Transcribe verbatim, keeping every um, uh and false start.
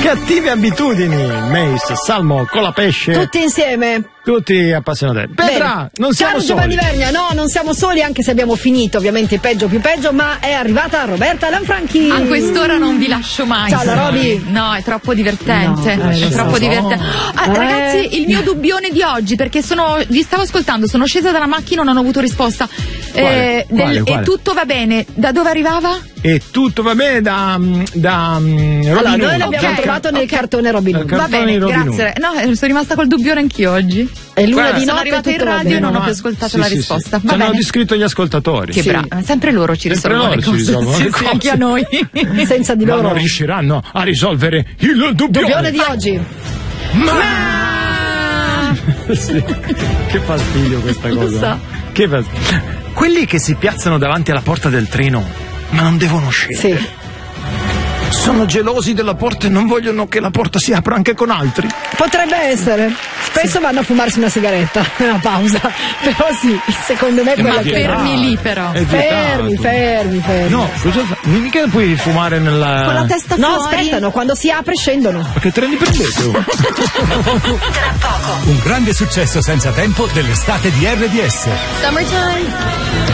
Cattive abitudini, Mace, Salmo, Colapesce. Tutti insieme. Tutti appassionati. Petra, non siamo Caro soli. Giovanni Vernia, no, non siamo soli, anche se abbiamo finito ovviamente peggio più peggio, ma è arrivata Roberta Lanfranchi. A quest'ora non vi lascio mai. Ciao, la Roby. No, è troppo divertente. No, è eh, troppo so. divertente. Ah, Eh. Ragazzi, il mio dubbione di oggi, perché sono vi stavo ascoltando, sono scesa dalla macchina, non ho avuto risposta. Quale? Quale, quale? E tutto va bene. Da dove arrivava? E tutto va bene da, da um, Robin Allora, Hood. noi l'abbiamo Ok, trovato nel ok. cartone Robin Hood. Nel Va cartone bene, di Robin grazie. No, eh, sono rimasta col dubbione anch'io oggi. È l'una Guarda, di Sono notte, arrivata in tutto va radio e bene. non ho ma- più ascoltato sì, la sì, risposta. Sì. Va Ci hanno bene. descritto gli ascoltatori. Che Sì. bravo, sempre loro ci Sempre risolvono loro le ci cose. risolvono Sì, le sì, cose. anche a noi. Senza di Ma loro. non riusciranno a risolvere il dubbione. Dubbione di oggi. Sì. Che fastidio questa Lo cosa. so. Che fastidio. Quelli che si piazzano davanti alla porta del treno, ma non devono uscire. Sì. Sono gelosi della porta e non vogliono che la porta si apra anche con altri. Potrebbe essere. Spesso vanno a fumarsi una sigaretta nella pausa. Però sì, secondo me è quella Ma che. fermi lì però. È Fermi, vietato. fermi, fermi. No, cosa fa? Mica puoi fumare nella. Con la testa No, fuori. aspettano, quando si apre scendono. Ma che treni prendete? oh? Un grande successo senza tempo dell'estate di R D S. Summertime.